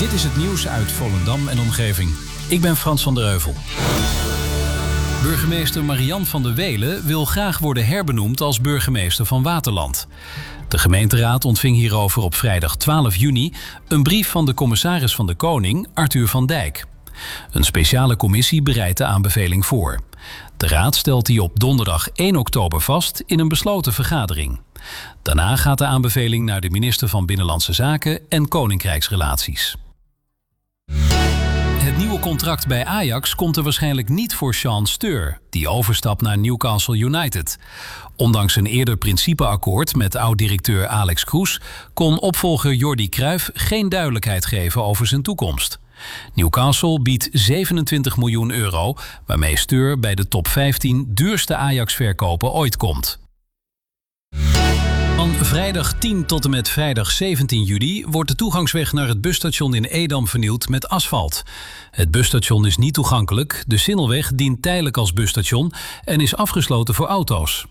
Dit is het nieuws uit Volendam en omgeving. Ik ben Frans van der Heuvel. Burgemeester Marian van der Welen wil graag worden herbenoemd als burgemeester van Waterland. De gemeenteraad ontving hierover op vrijdag 12 juni een brief van de commissaris van de Koning, Arthur van Dijk. Een speciale commissie bereidt de aanbeveling voor. De raad stelt die op donderdag 1 oktober vast in een besloten vergadering. Daarna gaat de aanbeveling naar de minister van Binnenlandse Zaken en Koninkrijksrelaties. Het nieuwe contract bij Ajax komt er waarschijnlijk niet voor Sean Steur, die overstapt naar Newcastle United. Ondanks een eerder principeakkoord met oud-directeur Alex Kroes kon opvolger Jordi Cruijff geen duidelijkheid geven over zijn toekomst. Newcastle biedt 27 miljoen euro, waarmee Steur bij de top 15 duurste Ajax-verkopen ooit komt. Van vrijdag 10 tot en met vrijdag 17 juli wordt de toegangsweg naar het busstation in Edam vernieuwd met asfalt. Het busstation is niet toegankelijk, de Singelweg dient tijdelijk als busstation en is afgesloten voor auto's.